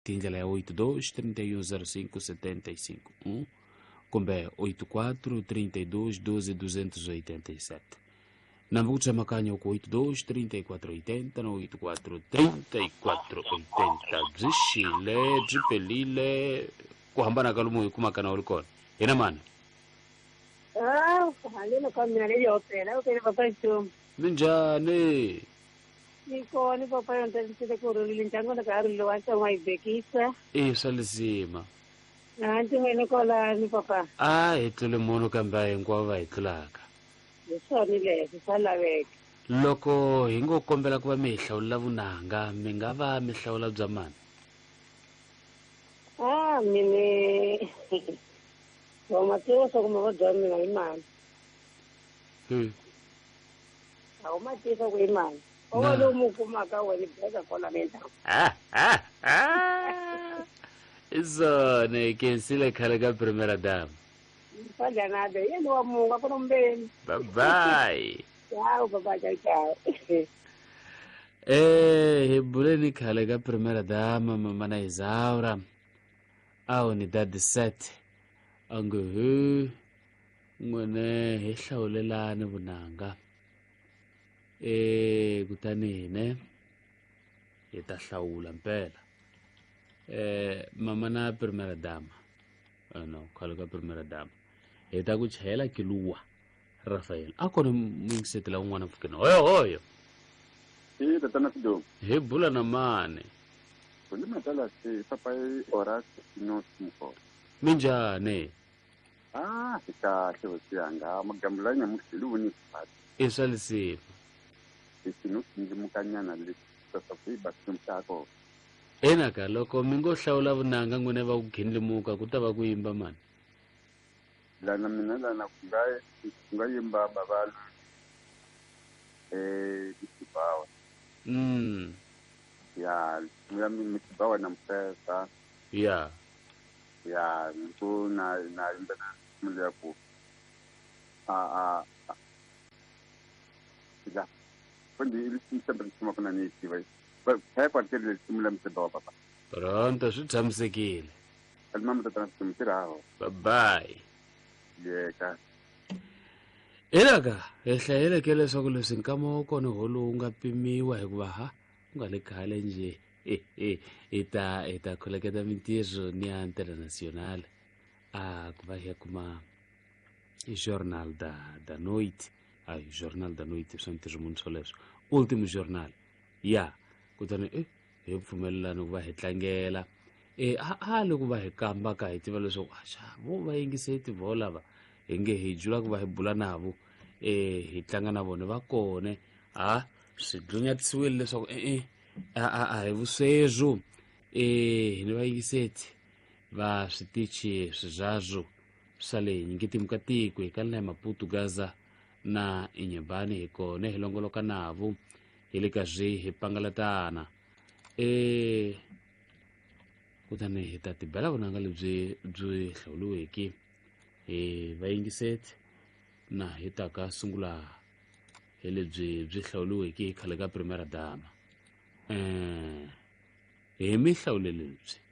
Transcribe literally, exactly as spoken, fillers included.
tindlela ya oito dois, trinta e um, zero cinco, setenta e cinco. um kumbe oito quatro, trinta e dois, doze, duzentos e oitenta e sete. Nambuco cha makanyo ku oito dois, trinta e quatro, oitenta, no oito quatro, trinta e quatro, oitenta. Bzishile, bzipelile, kuhambana kalumu kumakana ulikona. Ina mani? Ah, halina kwa mina le yopela, okay papa nto. Minjani? Niko ni papa yonta sita ko ro lintango na karu lo wanta mai bekisa. Eh, salisima. Nanti ngene ko la ni papa. Ah, etlele mono kambaye ngwava etlaka. Soni le sala vek. Loko hi ngo kombela ku va mi hi hlawula vunanga, mi nga va mi hlawula bya mani? Ah, mine. Wa mateo so kuma va dwa mina imani. Hmm. Awu matisa ku imani. Owa lo mu kuma ka wena bheka kola menta. Ah, ah, ah. Izone ke sile khale ka primera dama. Falla nada, yeni wa mungu akono mbeni. Bye bye. Ciao papa, ciao ciao. Eh, hi buleni khale ka primera dama mama na Isaura. Awu ni dad set. Angu hu. Ngone hi hlawulelani vunanga. Eh, kutani ne. Hi ta hlawula mpela. Eh, mama na primera dama. Oh no, khale ka primera dama. Hi ta ku chela kiluwa. Rafael, ako na mwingisetela un'wana mpfukeni hoyo hoyo. Eh, tatana sido. Hi bula na mani. Kuni matala se papa e ora no simpo. Minjani? Ah, sika se anga magamulanya musilu ni pati. Isalisipho. Isinu ngimukanyana le papa e basimtako. Ena ka loko mi ngo hlawula vunanga n'wina va ku ginlimuka ku ta va ku yimba mani. Lana mina lana kungaye kungayimba babalu eh isibawa. Mm. Ya, ngami misibawa na mpesa. Ya. Ya, nko na na imba na mule po. Ah ah. Ya. Kundi ili sempre sima kuna ni sibai. Ba hai partire simula misibawa papa. Pronto, swi tshamisekile. Almama tatransmitira ho. Bye bye. Yeka. Elaka, hi hlayeleke leswaku leswi nkama kona ho lowu nga pimiwa hikuva ha ku nga le khale nje i ta i ta khuleketa mintirho ni ya international a ku va ya kuma i journal da da noite a i journal da noite swi ntirho munhu swoleswo ultimo journal ya kutani eh hi pfumelelana ku va hi tlangela eh ha le ku va hi kamba ka hi tiva leswaku axa vo va yingiseti vo lava hi nge hi jula ku va hi bula navo eh hi tlanga na vona va kone ha swi dlunyatisiwile leswaku eh a a a hi vuswezo eh ni va yingiseti va switichi swizazwo swa le nyingiti mukatiko hi kalina ya Maputo Gaza na Inyembani hi kone hi longoloka navo hi le ka zwi hi pangalatana eh kutani hi ta tibela vunanga lebyi byi hlawuliweke hi vayingiseti na hi ta ka sungula hi lebyi byi hlawuliweke khale ka primera dama eh hi mi hlawulele lebyi